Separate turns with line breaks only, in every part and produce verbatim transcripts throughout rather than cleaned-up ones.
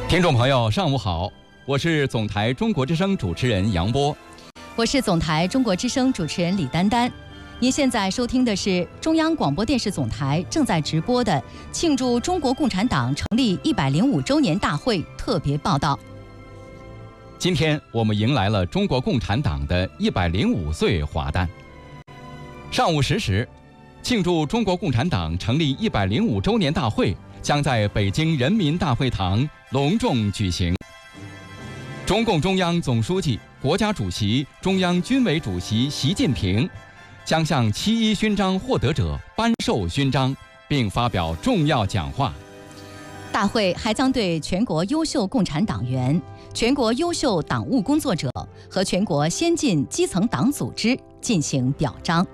听众朋友，上午好，我是总台中国之声主持人杨波，
我是总台中国之声主持人李丹丹。您现在收听的是中央广播电视总台正在直播的庆祝中国共产党成立一百零五周年大会特别报道。
今天我们迎来了中国共产党的一百零五岁华诞。上午十时，庆祝中国共产党成立一百零五周年大会将在北京人民大会堂隆重举行。中共中央总书记、国家主席、中央军委主席习近平将向七一勋章获得者颁授勋章，并发表重要讲话。
大会还将对全国优秀共产党员、全国优秀党务工作者和全国先进基层党组织进行表彰。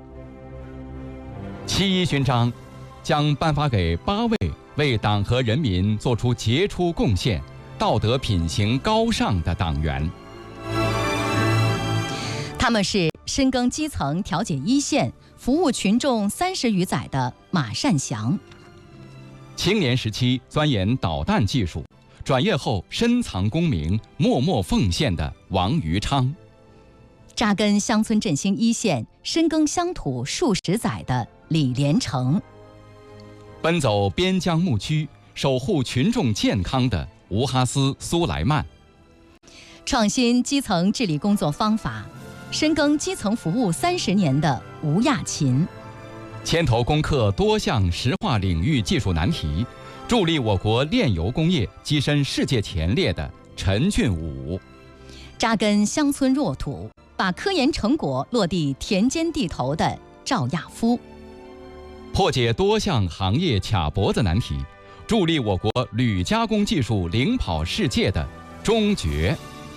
七一勋章将颁发给八位为党和人民做出杰出贡献、道德品行高尚的党员。
他们是深耕基层、调解一线、服务群众三十余载的马善祥；
青年时期钻研导弹技术，转业后深藏功名、默默奉献的王余昌；
扎根乡村振兴一线、深耕乡土数十载的李连成；
奔走边疆牧区、守护群众健康的吴哈斯、苏莱曼；
创新基层治理工作方法，深耕基层服务三十年的吴亚勤；
牵头攻克多项石化领域技术难题，助力我国炼油工业跻身世界前列的陈俊武；
扎根乡村弱土，把科研成果落地田间地头的赵亚夫；
破解多项行业卡脖子难题，助力我国铝加工技术领跑世界的钟觉。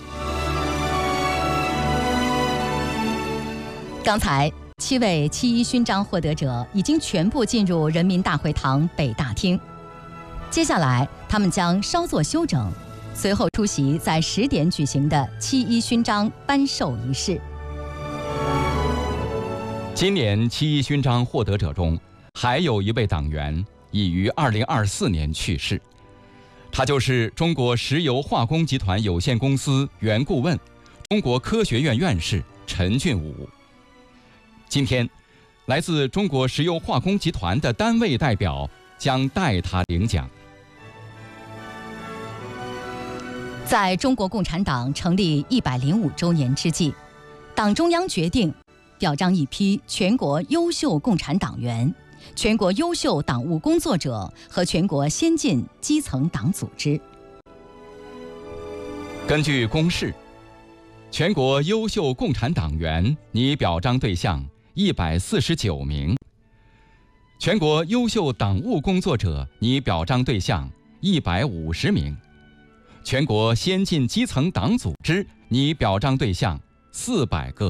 刚才七位七一勋章获得者已经全部进入人民大会堂北大厅，接下来他们将稍作休整，随后出席在十点举行的七一勋章颁授仪式。
今年七一勋章获得者中，还有一位党员已于二零二四年去世，他就是中国石油化工集团有限公司原顾问、中国科学院院士陈俊武。今天，来自中国石油化工集团的单位代表将代他领奖。
在中国共产党成立一百零五周年之际，党中央决定表彰一批全国优秀共产党员、全国优秀党务工作者和全国先进基层党组织。
根据公示，全国优秀共产党员拟表彰对象一百四十九名，全国优秀党务工作者拟表彰对象一百五十名，全国先进基层党组织拟表彰对象四百个。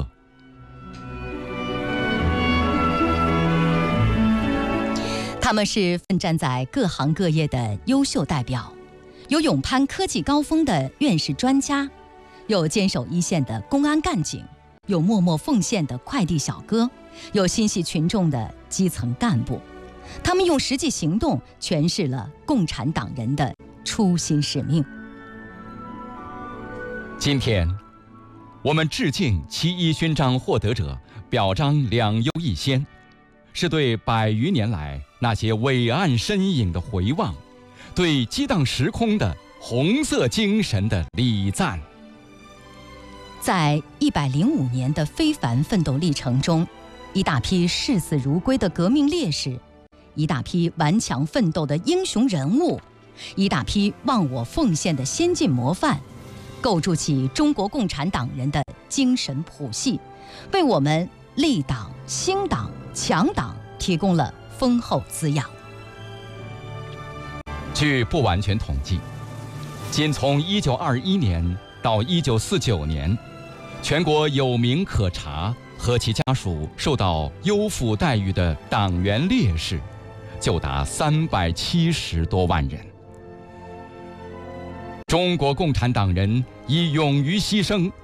他们是奋战在各行各业的优秀代表，有勇攀科技高峰的院士专家，有坚守一线的公安干警，有默默奉献的快递小哥，有心系群众的基层干部。他们用实际行动诠释了共产党人的初心使命。
今天，我们致敬七一勋章获得者，表彰两优一先，是对百余年来那些伟岸身影的回望，对激荡时空的红色精神的礼赞。
在一百零五年的非凡奋斗历程中，一大批视死如归的革命烈士，一大批顽强奋斗的英雄人物，一大批忘我奉献的先进模范，构筑起中国共产党人的精神谱系，为我们立党、兴党、强党提供了丰厚滋养。
据不完全统计，仅从一九二一年到一九四九年，全国有名可查和其家属受到优抚待遇的党员烈士，就达三百七十多万人。中国共产党人以勇于牺牲、